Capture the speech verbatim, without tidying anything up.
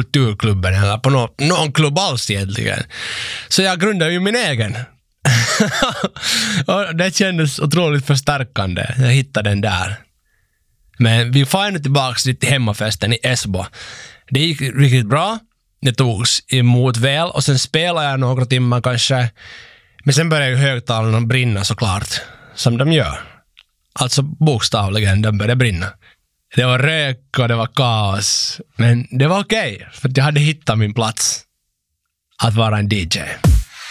kulturklubben eller på någon, någon klubb alls egentligen. Så jag grundade ju min egen. Och det kändes otroligt förstärkande. Jag hittade den där. Men vi får nu tillbaka till hemmafesten i Esbo. Det gick riktigt bra. Det togs emot väl. Och sen spelade jag några timmar kanske. Men sen började ju högtalarna brinna såklart. Som de gör. Alltså bokstavligen, de började brinna. Det var rök och det var kaos. Men det var okej. Okay, för jag hade hittat min plats. Att vara en D J.